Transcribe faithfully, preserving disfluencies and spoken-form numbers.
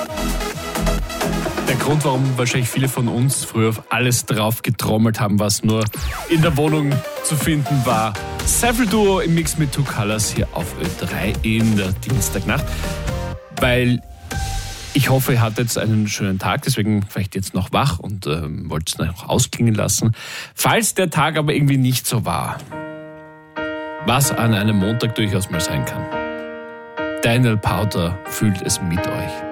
Der Grund, warum wahrscheinlich viele von uns früher auf alles drauf getrommelt haben, was nur in der Wohnung zu finden war. Cypher Duo im Mix mit Two Colors hier auf Ö drei in der Dienstagnacht. Weil ich hoffe, ihr hattet jetzt einen schönen Tag, deswegen vielleicht jetzt noch wach und ähm, wollt es noch ausklingen lassen. Falls der Tag aber irgendwie nicht so war, was an einem Montag durchaus mal sein kann. Daniel Powter fühlt es mit euch.